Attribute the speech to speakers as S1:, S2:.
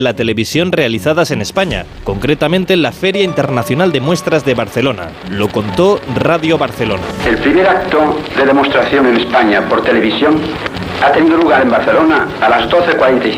S1: la televisión realizadas en España, concretamente en la Feria Internacional de Muestras de Barcelona. Lo contó Radio Barcelona.
S2: El primer acto de demostración en España por televisión ha tenido lugar en Barcelona a las 12:45